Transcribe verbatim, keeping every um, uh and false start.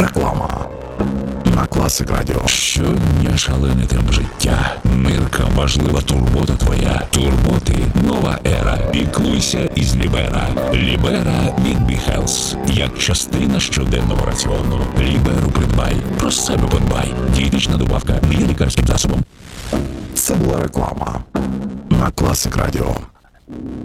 Реклама на Класик Радіо. Щодня шалений темп життя. Мирка важлива турбота твоя. Турботи – нова ера. Піклуйся із Лібера. Лібера від Бі Хелс. Як частина щоденного раціону. Ліберу придбай. Про себе подбай. Дієтична добавка не є лікарським засобом. Це була реклама на Класик Радіо.